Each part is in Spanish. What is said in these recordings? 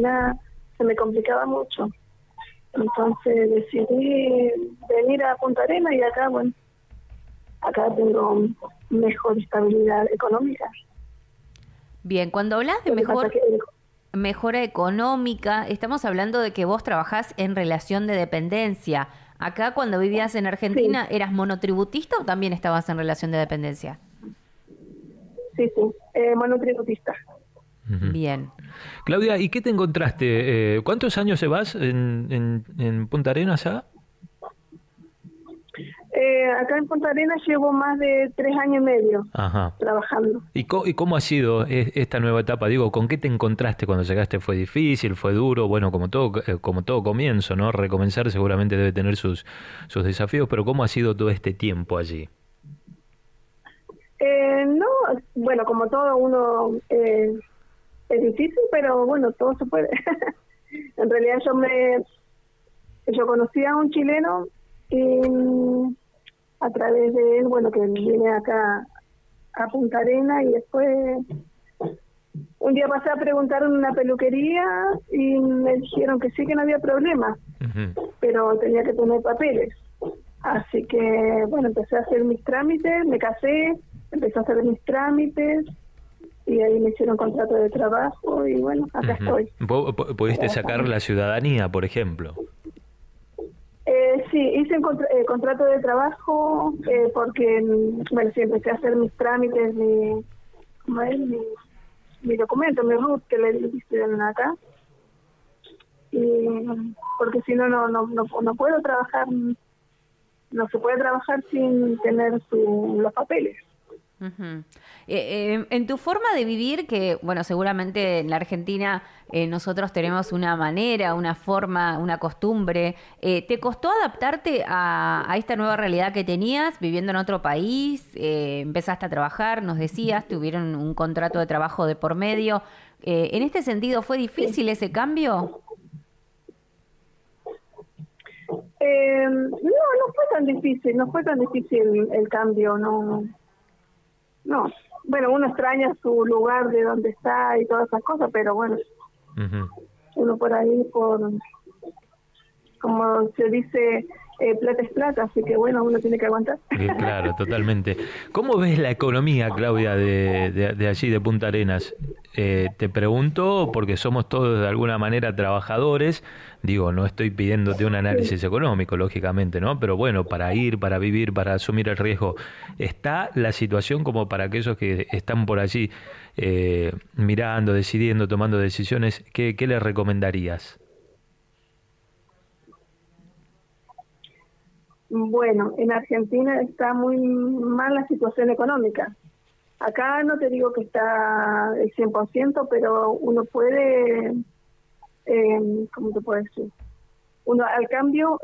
Argentina se me complicaba mucho. Entonces decidí venir a Punta Arenas y acá, bueno, acá tengo mejor estabilidad económica. Bien, cuando hablas de mejora económica, estamos hablando de que vos trabajás en relación de dependencia. Acá, cuando vivías en Argentina, Sí. ¿eras monotributista o también estabas en relación de dependencia? Sí, monotributista. Ujú. Bien. Claudia, ¿y qué te encontraste? ¿Cuántos años llevas en Punta Arenas ya? Acá en Punta Arenas llevo más de 3 años y medio Ajá. trabajando. ¿Y cómo ha sido esta nueva etapa? Digo, ¿con qué te encontraste cuando llegaste? ¿Fue difícil? ¿Fue duro? Bueno, como todo comienzo, ¿no? Recomenzar seguramente debe tener sus desafíos, pero ¿cómo ha sido todo este tiempo allí? No, bueno, como todo uno es difícil, pero bueno, todo se puede. En realidad yo conocí a un chileno y a través de él, bueno, que vine acá a Punta Arenas y después un día pasé a preguntar en una peluquería y me dijeron que sí, que no había problema, pero tenía que tener papeles. Así que, bueno, empecé a hacer mis trámites, me casé, empecé a hacer mis trámites y ahí me hicieron contrato de trabajo y bueno, acá estoy. ¿Vos pudiste sacar la ciudadanía, por ejemplo? Sí, hice un contrato de trabajo porque, bueno, sí, empecé a hacer mis trámites, mi documento, mi RUT que le hicieron acá. Y porque si no, no puedo trabajar, no se puede trabajar sin tener los papeles. Ujú. En tu forma de vivir, que bueno, seguramente en la Argentina nosotros tenemos una manera, una forma, una costumbre, ¿te costó adaptarte a esta nueva realidad que tenías viviendo en otro país? Empezaste a trabajar, nos decías, tuvieron un contrato de trabajo de por medio. En este sentido, ¿fue difícil ese cambio? No fue tan difícil, el cambio, no. Bueno, uno extraña su lugar de donde está y todas esas cosas, pero bueno, uno por ahí, como se dice, plata es plata, así que bueno, uno tiene que aguantar. Claro, totalmente. ¿Cómo ves la economía, Claudia, de allí, de Punta Arenas? Te pregunto porque somos todos de alguna manera trabajadores. Digo, no estoy pidiéndote un análisis económico, lógicamente, ¿no? Pero bueno, para ir, para vivir, para asumir el riesgo, ¿está la situación como para aquellos que están por allí mirando, decidiendo, tomando decisiones? ¿Qué les recomendarías? Bueno, en Argentina está muy mal la situación económica. Acá no te digo que está el 100%, pero uno puede, ¿cómo te puedo decir? Uno al cambio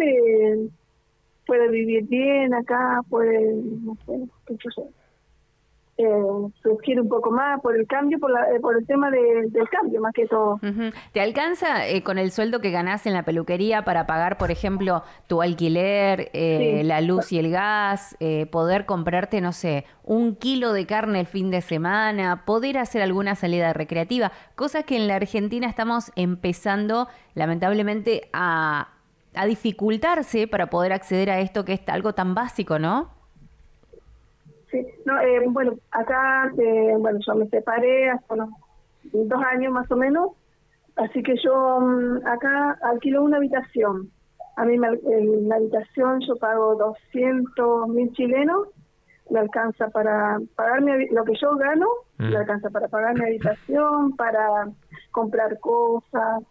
puede vivir bien acá, puede, no sé, qué sé yo, surgir un poco más por el cambio, por el tema del cambio, más que todo. Ujú. ¿Te alcanza con el sueldo que ganás en la peluquería para pagar, por ejemplo, tu alquiler, Sí. la luz y el gas, poder comprarte, no sé, 1 kilo de carne el fin de semana, poder hacer alguna salida recreativa? Cosas que en la Argentina estamos empezando, lamentablemente, a dificultarse para poder acceder a esto que es algo tan básico, ¿no? Sí, no, bueno, acá, bueno, yo me separé hace unos 2 años más o menos, así que yo acá alquilo una habitación. A mí en la habitación yo pago 200.000 chilenos, me alcanza para pagarme lo que yo gano, me alcanza para pagar mi habitación, para comprar cosas,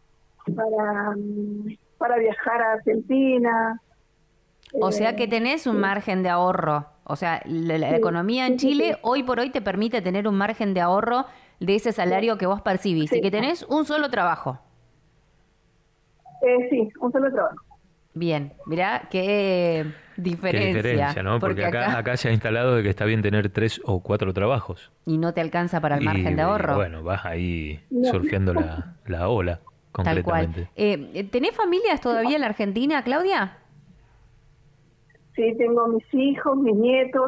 para viajar a Argentina. O sea que tenés un margen de ahorro. O sea, la economía en Chile hoy por hoy te permite tener un margen de ahorro de ese salario que vos percibís y que tenés un solo trabajo. Sí, un solo trabajo. Bien, mirá qué Qué diferencia, ¿no? Porque acá se ha instalado de que está bien tener 3 o 4 trabajos. Y no te alcanza para el margen de ahorro. Bueno, vas ahí surfeando la ola, Tal cual. concretamente. ¿Tenés familias todavía en la Argentina, Claudia? Sí, tengo mis hijos, mis nietos.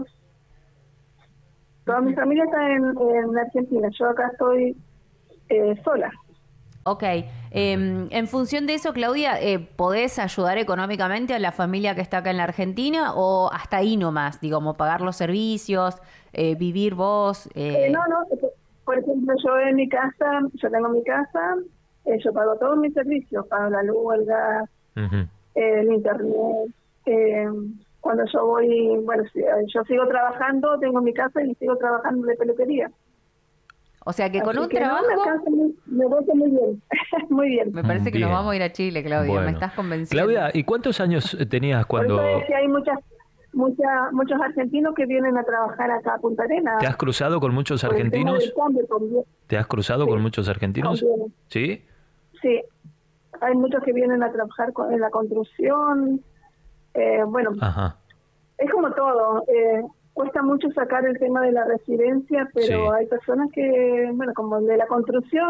Toda mi familia está en Argentina. Yo acá estoy sola. Ok. En función de eso, Claudia, ¿podés ayudar económicamente a la familia que está acá en la Argentina o hasta ahí nomás? Digamos, pagar los servicios, vivir vos. No. Por ejemplo, yo en mi casa, yo tengo mi casa, yo pago todos mis servicios, pago la luz, el gas, el internet. Cuando yo voy, bueno, yo sigo trabajando, tengo mi casa y sigo trabajando de peluquería. O sea que con Así un que trabajo... me voy muy bien, muy bien. Me parece que Bien. nos vamos a ir a Chile, Claudia, Bueno. me estás convenciendo. Claudia, ¿y cuántos años tenías Por cuando eso es que hay muchos argentinos que vienen a trabajar acá a Punta Arenas. te has cruzado con muchos Por el tema argentinos? del cambio también. ¿Te has cruzado Sí, con muchos argentinos? también. ¿Sí? Sí, hay muchos que vienen a trabajar en la construcción. Bueno, Ajá. es como todo. Cuesta mucho sacar el tema de la residencia, pero Sí. hay personas que, bueno, como de la construcción,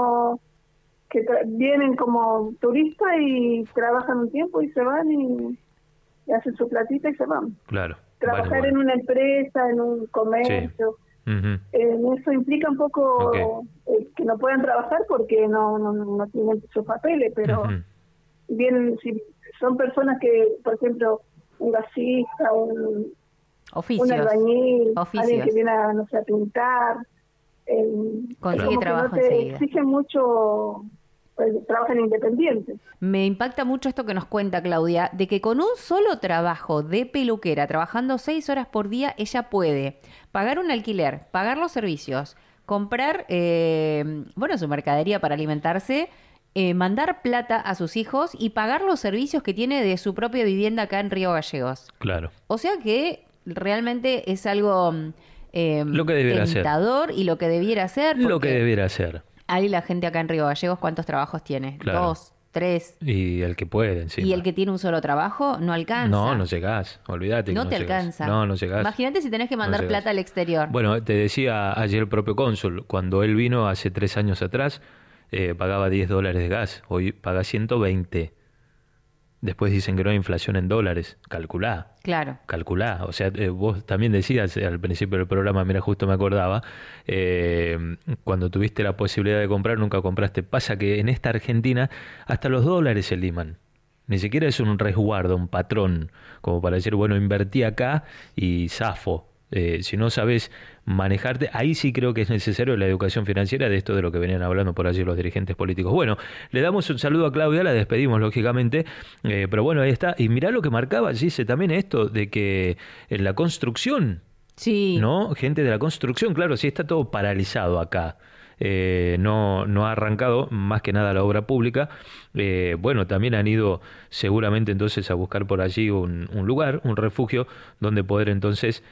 que vienen como turistas y trabajan un tiempo y se van y hacen su platita y se van. Claro. Trabajar Vale, en bueno. una empresa, en un comercio, eso implica un poco Ok. que no puedan trabajar porque no tienen sus papeles, pero Ujú. vienen, si son personas que, por ejemplo, un gasista, un Oficios. albañil, Oficios. alguien que viene a, no sé, a pintar, Consigue como que trabajo no te enseguida. exigen mucho, pues, trabajan independientes. Me impacta mucho esto que nos cuenta Claudia, de que con un solo trabajo de peluquera, trabajando 6 horas por día, ella puede pagar un alquiler, pagar los servicios, comprar, su mercadería para alimentarse, mandar plata a sus hijos y pagar los servicios que tiene de su propia vivienda acá en Río Gallegos. Claro. O sea que realmente es algo Lo que debiera hacer. tentador y lo que debiera hacer. Lo porque que debiera hacer. ahí la gente acá en Río Gallegos, ¿cuántos trabajos tiene? Claro. 2, 3. Y el que puede, encima. Y el que tiene un solo trabajo no alcanza. No llegás. Olvídate. No que te llegás. alcanza. No llegás. Imagínate si tenés que mandar llegás. plata al exterior. Bueno, te decía ayer el propio cónsul, cuando él vino hace 3 años atrás, pagaba $10 de gas, hoy paga 120. Después dicen que no hay inflación en dólares. Calculá. Claro. O sea, vos también decías al principio del programa, mira, justo me acordaba, cuando tuviste la posibilidad de comprar, nunca compraste. Pasa que en esta Argentina hasta los dólares se liman. Ni siquiera es un resguardo, un patrón, como para decir, bueno, invertí acá y zafo. Si no sabes manejarte, ahí sí creo que es necesario la educación financiera, de esto de lo que venían hablando por allí los dirigentes políticos. Bueno, le damos un saludo a Claudia, la despedimos lógicamente, pero bueno, ahí está. Y mirá lo que marcaba, dice también esto de que en la construcción, Sí. ¿no? Gente de la construcción, claro, sí está todo paralizado acá. No ha arrancado más que nada la obra pública. Bueno, también han ido seguramente entonces a buscar por allí un lugar, un refugio, donde poder entonces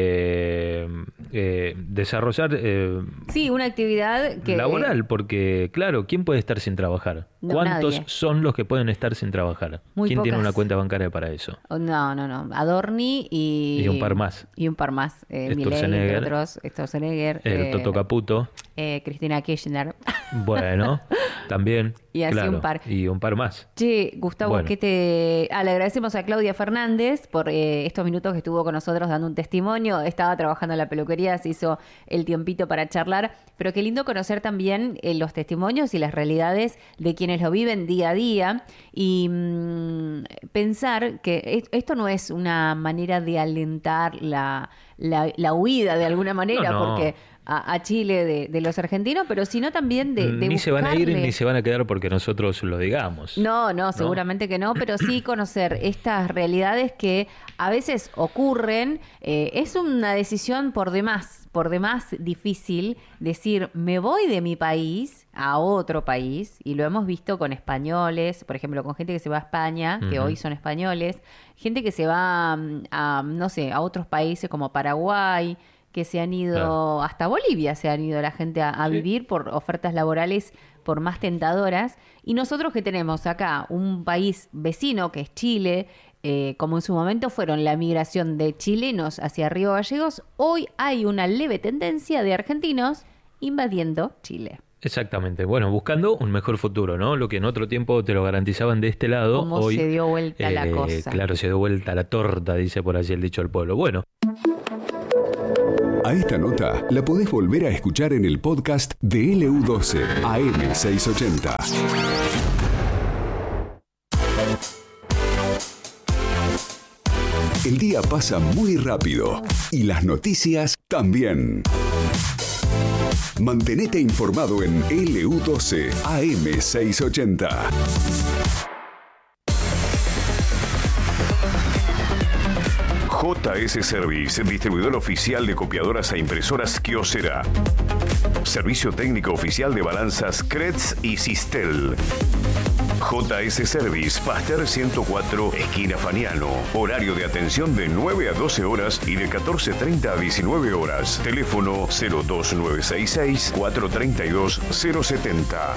desarrollar Sí, una actividad que... laboral, porque claro, ¿quién puede estar sin trabajar? No, ¿Cuántos nadie. son los que pueden estar sin trabajar? Muy ¿Quién tiene pocas. una cuenta bancaria para eso? No. Adorni y... Y un par más. Y un par más. Milei, Sturzenegger. entre otros. Sturzenegger. Toto Caputo. Cristina Kirchner. Bueno, también. Y así claro, un par. Y un par más. Che, Gustavo, Bueno. le agradecemos a Claudia Fernández por estos minutos que estuvo con nosotros dando un testimonio. Estaba trabajando en la peluquería, se hizo el tiempito para charlar, pero qué lindo conocer también los testimonios y las realidades de quienes lo viven día a día y pensar que esto no es una manera de alentar la huida de alguna manera, No. porque a Chile de los argentinos, pero sino también de Ni se van a ir buscarle- ni se van a quedar porque nosotros lo digamos. No, seguramente que no, pero sí conocer estas realidades que a veces ocurren. Es una decisión por demás difícil decir, me voy de mi país a otro país, y lo hemos visto con españoles, por ejemplo, con gente que se va a España, que Ujú. hoy son españoles, gente que se va a otros países como Paraguay, que se han ido, Claro. hasta Bolivia se han ido la gente a Sí. vivir por ofertas laborales por más tentadoras, y nosotros que tenemos acá un país vecino que es Chile, como en su momento fueron la migración de chilenos hacia Río Gallegos, hoy hay una leve tendencia de argentinos invadiendo Chile. Exactamente. Bueno, buscando un mejor futuro, ¿no? Lo que en otro tiempo te lo garantizaban de este lado, Cómo hoy se dio vuelta la cosa. Claro, se dio vuelta la torta, dice por allí el dicho del pueblo. Bueno. A esta nota la podés volver a escuchar en el podcast de LU12 AM680. El día pasa muy rápido y las noticias también. Mantenete informado en LU12 AM680. JS Service, distribuidor oficial de copiadoras e impresoras Kyocera. Servicio técnico oficial de balanzas Kretz y Sistel. JS Service, Pasteur 104, esquina Faniano. Horario de atención de 9 a 12 horas y de 14:30 a 19 horas. Teléfono 02966 432 070.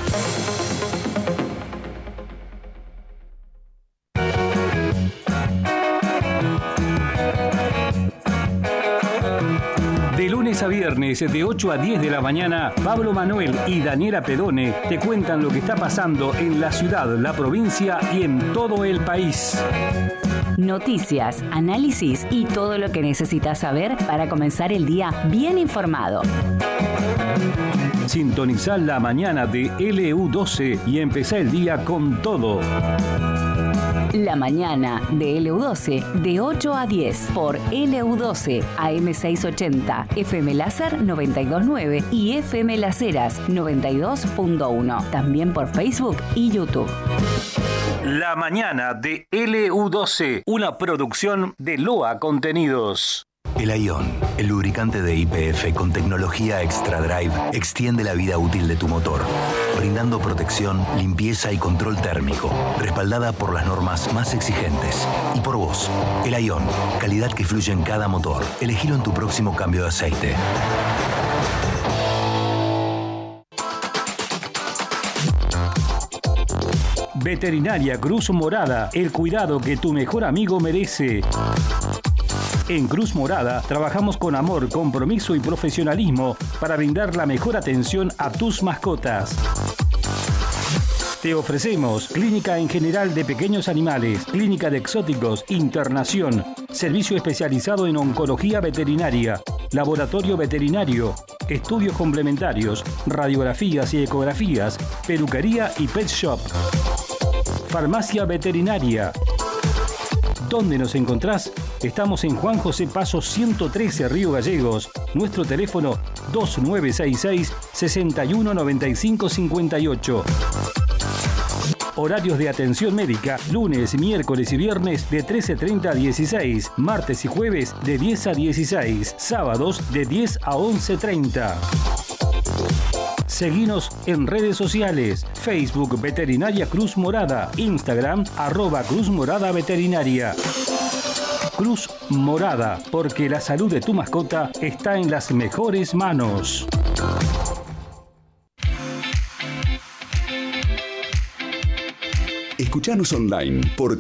A viernes de 8 a 10 de la mañana, Pablo Manuel y Daniela Pedone te cuentan lo que está pasando en la ciudad, la provincia y en todo el país. Noticias, análisis y todo lo que necesitas saber para comenzar el día bien informado. Sintonizá la mañana de LU12 y empezá el día con todo. La mañana de LU12 de 8 a 10 por LU12 AM680, FM Láser 92.9 y FM Laceras 92.1. También por Facebook y YouTube. La mañana de LU12, una producción de LOA Contenidos. El Ion, el lubricante de YPF con tecnología Extra Drive, extiende la vida útil de tu motor, brindando protección, limpieza y control térmico, respaldada por las normas más exigentes. Y por vos, el Ion, calidad que fluye en cada motor. Elegilo en tu próximo cambio de aceite. Veterinaria Cruz Morada, el cuidado que tu mejor amigo merece. En Cruz Morada trabajamos con amor, compromiso y profesionalismo para brindar la mejor atención a tus mascotas. Te ofrecemos clínica en general de pequeños animales, clínica de exóticos, internación, servicio especializado en oncología veterinaria, laboratorio veterinario, estudios complementarios, radiografías y ecografías, peluquería y pet shop. Farmacia veterinaria. ¿Dónde nos encontrás? Estamos en Juan José Paso 113, Río Gallegos. Nuestro teléfono 2966 619558. Horarios de atención médica, lunes, miércoles y viernes de 13:30 a 16, martes y jueves de 10 a 16, sábados de 10 a 11:30. Seguinos en redes sociales, Facebook Veterinaria Cruz Morada, Instagram @Cruz Morada Veterinaria. Cruz Morada, porque la salud de tu mascota está en las mejores manos. Escuchanos online por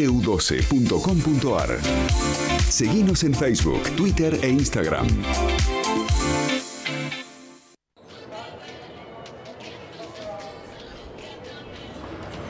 www.lu12.com.ar. Seguinos en Facebook, Twitter e Instagram.